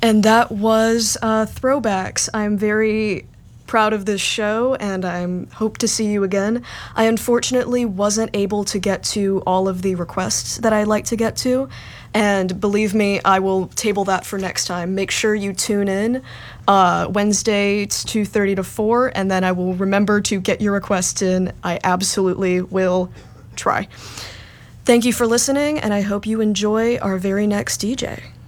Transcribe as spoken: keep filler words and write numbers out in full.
And that was uh, Throwbacks. I'm very proud of this show, and I hope to see you again. I unfortunately wasn't able to get to all of the requests that I'd like to get to, and believe me, I will table that for next time. Make sure you tune in uh, Wednesday, it's two thirty to four, and then I will remember to get your requests in. I absolutely will try. Thank you for listening, and I hope you enjoy our very next D J.